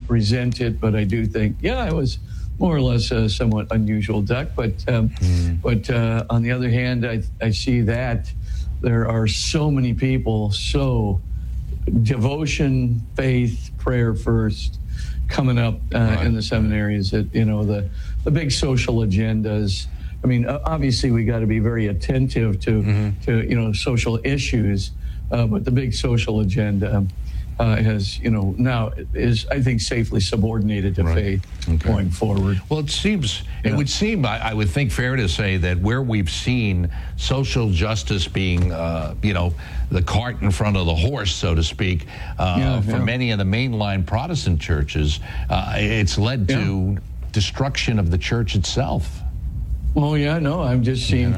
resent it, but I do think, yeah, it was more or less a somewhat unusual duck. But on the other hand, I see that there are so many people, so devotion, faith, prayer first, coming up in the seminaries. That the big social agendas. I mean, obviously we got to be very attentive to social issues, but the big social agenda has now is, I think, safely subordinated to faith going forward. Well, it would seem, I would think, fair to say that where we've seen social justice being, the cart in front of the horse, so to speak, for many of the mainline Protestant churches, it's led to destruction of the church itself. Oh, yeah, no, I'm just seeing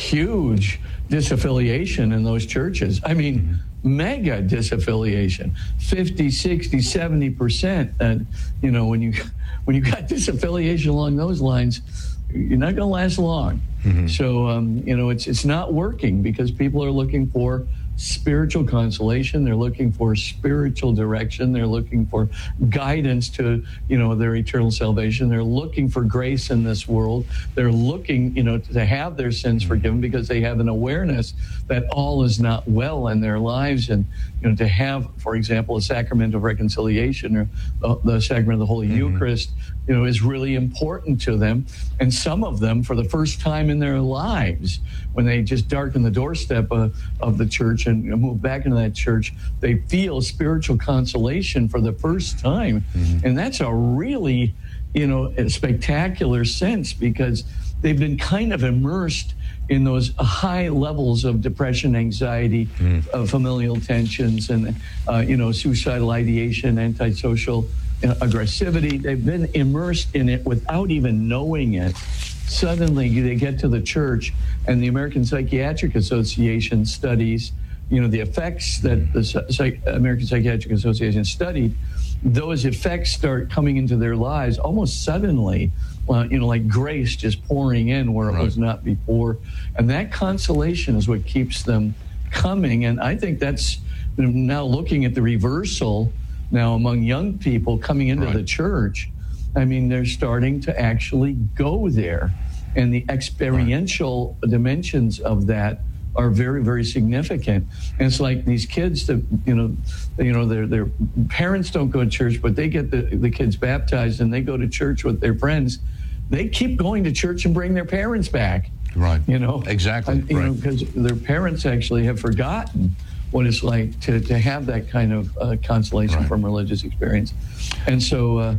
huge disaffiliation in those churches. I mean, mega disaffiliation, 50, 60, 70%. And, when you got disaffiliation along those lines, you're not going to last long. So, it's not working because people are looking for spiritual consolation. They're looking for spiritual direction. They're looking for guidance to, their eternal salvation. They're looking for grace in this world. They're looking, to have their sins forgiven because they have an awareness that all is not well in their lives. And, to have, for example, a sacrament of reconciliation or the sacrament of the Holy Eucharist, is really important to them. And some of them, for the first time in their lives, when they just darken the doorstep of the church and move back into that church, they feel spiritual consolation for the first time. And that's a really, a spectacular sense because they've been kind of immersed in those high levels of depression, anxiety, familial tensions, and, suicidal ideation, antisocial aggressivity. They've been immersed in it without even knowing it. Suddenly they get to the church, and the American Psychiatric Association studies, the effects that the American Psychiatric Association studied. Those effects start coming into their lives almost suddenly, like grace just pouring in where it was not before. And that consolation is what keeps them coming. And I think that's now looking at the reversal now among young people coming into the church. I mean, they're starting to actually go there. And the experiential dimensions of that are very, very significant. And it's like these kids that, their parents don't go to church, but they get the kids baptized and they go to church with their friends. They keep going to church and bring their parents back. Right. Exactly. Because their parents actually have forgotten what it's like to have that kind of consolation from religious experience. And so,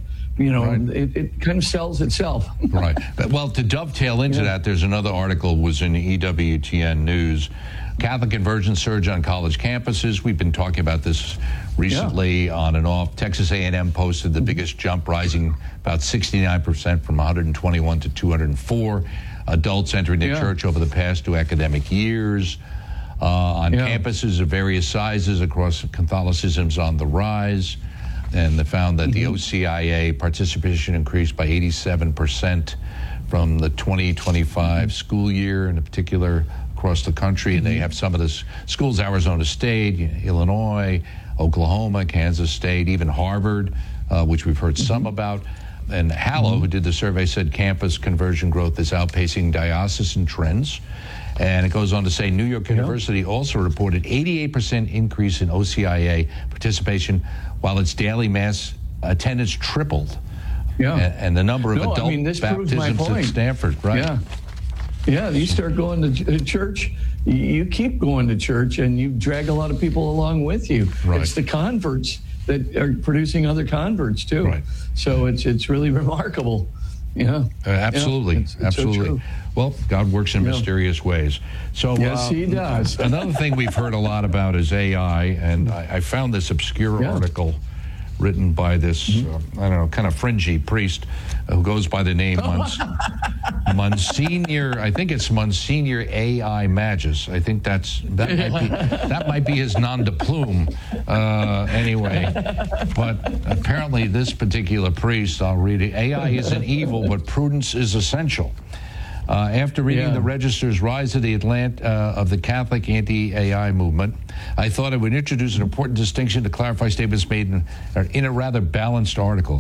it kind of sells itself. Right. Well, to dovetail into that, there's another article was in EWTN News. Catholic conversion surge on college campuses. We've been talking about this recently on and off. Texas A&M posted the biggest jump, rising about 69% from 121 to 204 adults entering the church over the past 2 academic years. On campuses of various sizes across Catholicism's on the rise. And they found that the OCIA participation increased by 87% from the 2025 school year, in particular across the country. And they have some of the schools, Arizona State, Illinois, Oklahoma, Kansas State, even Harvard, which we've heard some about. And Hallow, who did the survey, said campus conversion growth is outpacing diocesan trends. And it goes on to say New York University also reported 88% increase in OCIA participation, while its daily mass attendance tripled. And the number of adult baptisms at Stanford, Yeah, you start going to church, you keep going to church, and you drag a lot of people along with you. It's the converts that are producing other converts, too. So it's really remarkable. Absolutely. It's Absolutely. So true. Well, God works in mysterious ways. So yes, he does. Another thing we've heard a lot about is AI, and I found this obscure article written by this, kind of fringy priest who goes by the name Monsignor, I think it's Monsignor A.I. Magis. I think that might be his nom de plume anyway. But apparently this particular priest, I'll read it, AI isn't evil, but prudence is essential. After reading the Register's Rise of the Catholic Anti-AI Movement, I thought I would introduce an important distinction to clarify statements made in a rather balanced article.